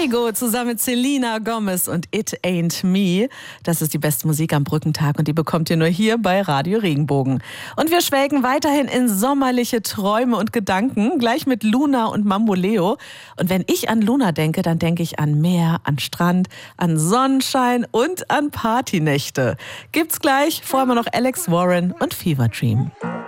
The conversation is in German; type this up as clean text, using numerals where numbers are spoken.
Kygo zusammen mit Selena Gomez und It Ain't Me. Das ist die beste Musik am Brückentag und die bekommt ihr nur hier bei Radio Regenbogen. Und wir schwelgen weiterhin in sommerliche Träume und Gedanken, gleich mit Luna und Mamboleo. Und wenn ich an Luna denke, dann denke ich an Meer, an Strand, an Sonnenschein und an Partynächte. Gibt's gleich, vorher noch Alex Warren und Fever Dream.